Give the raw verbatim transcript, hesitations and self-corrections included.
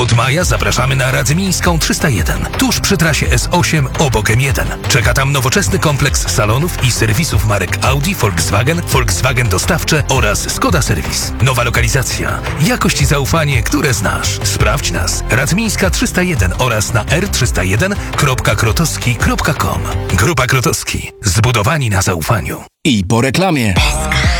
Od maja zapraszamy na Radzymińską trzysta jeden, tuż przy trasie S osiem obok M jeden. Czeka tam nowoczesny kompleks salonów i serwisów marek Audi, Volkswagen, Volkswagen Dostawcze oraz Skoda Serwis. Nowa lokalizacja, jakość i zaufanie, które znasz. Sprawdź nas. Radzymińska trzysta jeden oraz na r trzysta jeden kropka krotowski kropka com. Grupa Krotowski. Zbudowani na zaufaniu. I po reklamie.